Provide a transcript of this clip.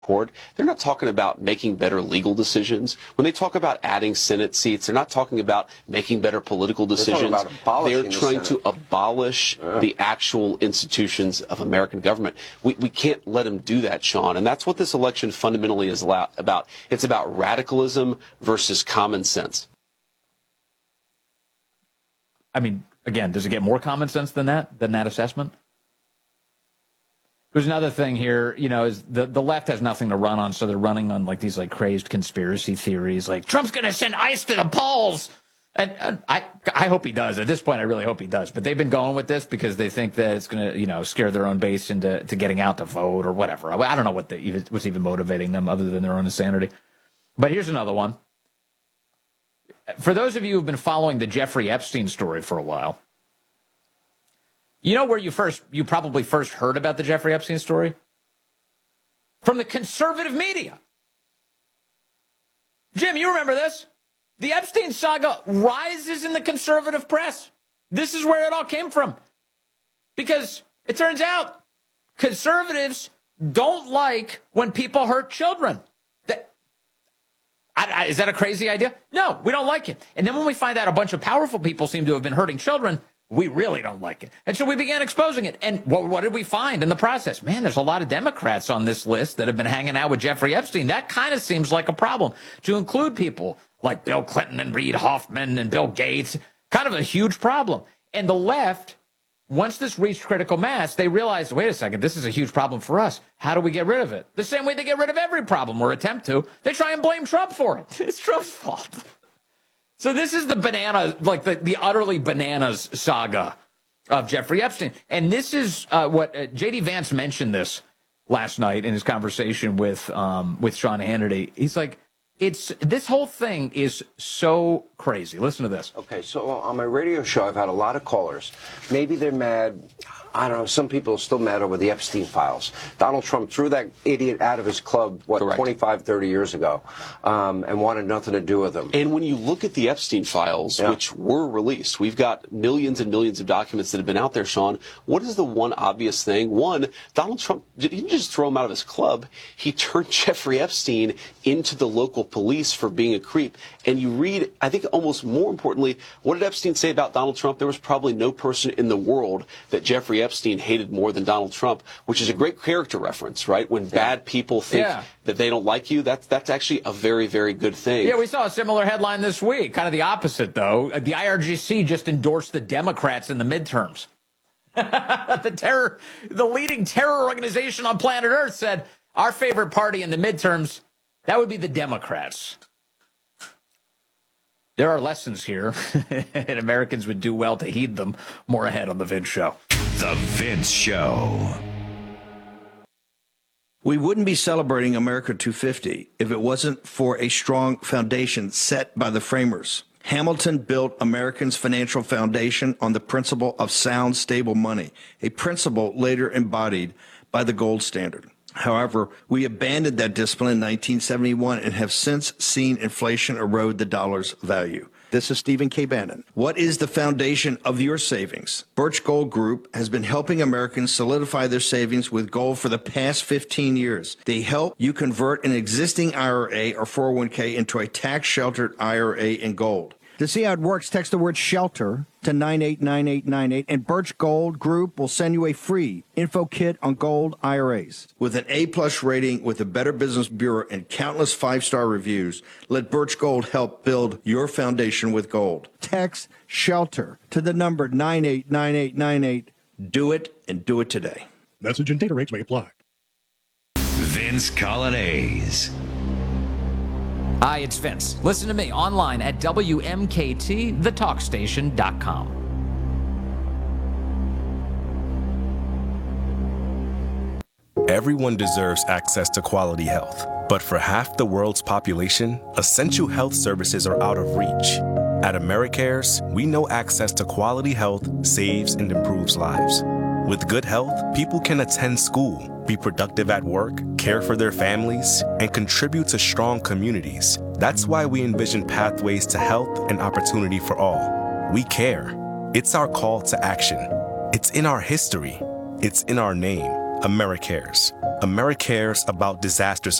court. They're not talking about making better legal decisions. When they talk about adding Senate seats, they're not talking about making better political decisions. They're trying to abolish the actual institutions of American government. We can't let them do that, Sean. And that's what this election fundamentally is about. It's about radicalism versus common sense. I mean, again, does it get more common sense than that assessment? There's another thing here, is the left has nothing to run on, so they're running on these crazed conspiracy theories, like Trump's going to send ICE to the polls. And I hope he does. At this point, I really hope he does. But they've been going with this because they think that it's going to, scare their own base into getting out to vote or whatever. I don't know what's even motivating them other than their own insanity. But here's another one. For those of you who've been following the Jeffrey Epstein story for a while, you know where you probably first heard about the Jeffrey Epstein story? From the conservative media. Jim, you remember this? The Epstein saga rises in the conservative press. This is where it all came from. Because it turns out conservatives don't like when people hurt children. Is that a crazy idea? No, we don't like it. And then when we find out a bunch of powerful people seem to have been hurting children, we really don't like it. And so we began exposing it. And what did we find in the process? Man, there's a lot of Democrats on this list that have been hanging out with Jeffrey Epstein. That kind of seems like a problem. To include people like Bill Clinton and Reid Hoffman and Bill Gates, kind of a huge problem. And the left, once this reached critical mass, they realized, wait a second, this is a huge problem for us. How do we get rid of it? The same way they get rid of every problem or attempt to. They try and blame Trump for it. It's Trump's fault. So this is the banana, the utterly bananas saga of Jeffrey Epstein. And this is what J.D. Vance mentioned this last night in his conversation with Sean Hannity. He's like, this whole thing is so crazy. Listen to this. Okay, so on my radio show, I've had a lot of callers. Maybe they're mad. I don't know. Some people are still mad over the Epstein files. Donald Trump threw that idiot out of his club, Correct. 25, 30 years ago, and wanted nothing to do with him. And when you look at the Epstein files, which were released, we've got millions and millions of documents that have been out there, Sean. What is the one obvious thing? One, Donald Trump didn't just throw him out of his club. He turned Jeffrey Epstein into the local police for being a creep. And you read, I think almost more importantly, what did Epstein say about Donald Trump? There was probably no person in the world that Jeffrey Epstein hated more than Donald Trump, which is a great character reference, right? When bad people think that they don't like you, that's actually a very, very good thing. Yeah, we saw a similar headline this week. Kind of the opposite, though. The IRGC just endorsed the Democrats in the midterms. The leading terror organization on planet Earth said, our favorite party in the midterms, that would be the Democrats. There are lessons here, and Americans would do well to heed them. More ahead on The Vince Show. The Vince Show. We wouldn't be celebrating America 250 if it wasn't for a strong foundation set by the framers. Hamilton built Americans' financial foundation on the principle of sound, stable money, a principle later embodied by the gold standard. However, we abandoned that discipline in 1971 and have since seen inflation erode the dollar's value. This is Stephen K. Bannon. What is the foundation of your savings? Birch Gold Group has been helping Americans solidify their savings with gold for the past 15 years. They help you convert an existing IRA or 401k into a tax-sheltered IRA in gold. To see how it works, text the word SHELTER to 989898, and Birch Gold Group will send you a free info kit on gold IRAs. With an A-plus rating with the Better Business Bureau and countless five-star reviews, let Birch Gold help build your foundation with gold. Text SHELTER to the number 989898. Do it, and do it today. Message and data rates may apply. Vince Coglianese. Hi, it's Vince. Listen to me online at WMKT, Everyone deserves access to quality health, but for half the world's population, essential health services are out of reach. At AmeriCares, we know access to quality health saves and improves lives. With good health, people can attend school, be productive at work, care for their families, and contribute to strong communities. That's why we envision pathways to health and opportunity for all. We care. It's our call to action. It's in our history. It's in our name, AmeriCares. AmeriCare's about disaster